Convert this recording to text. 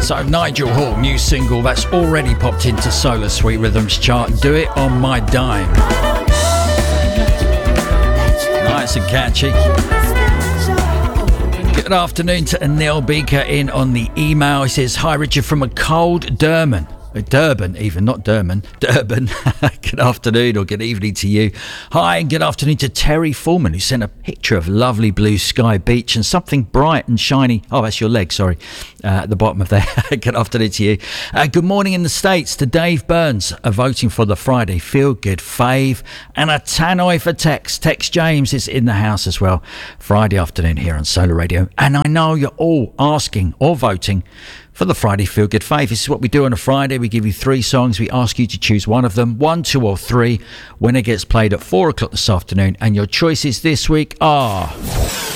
So Nigel Hall, new single that's already popped into Solar Sweet Rhythms chart. Do It On My Dime. Nice and catchy. Good afternoon to Anil Beaker in on the email. He says, hi Richard from a cold Durban, even, not Durban. Good afternoon or good evening to you. Hi, and good afternoon to Terry Foreman, who sent a picture of lovely blue sky beach and something bright and shiny. Oh, that's your leg, sorry, at the bottom of there. Good afternoon to you. Good morning in the States to Dave Burns, voting for the Friday Feel Good fave, and a tannoy for Tex. Tex James is in the house as well. Friday afternoon here on Solar Radio. And I know you're all asking or voting for the Friday Feel Good fave. This is what we do on a Friday. We give you 3 songs. We ask you to choose one of them, 1, 2 or 3. Winner gets played at 4 o'clock this afternoon. And your choices this week are